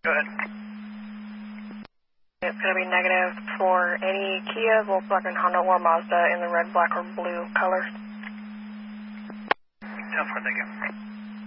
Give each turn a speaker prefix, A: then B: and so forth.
A: Go ahead.
B: It's going to be negative for any Kia, Volkswagen, Honda, or Mazda in the red, black, or blue colors.
A: 10-4, thank you.